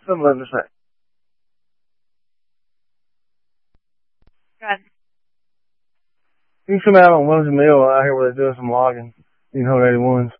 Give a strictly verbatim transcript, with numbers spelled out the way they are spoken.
something to say. Good. You can come out on Wednesday Mill out here where they're doing some logging. You can hold eighty-ones.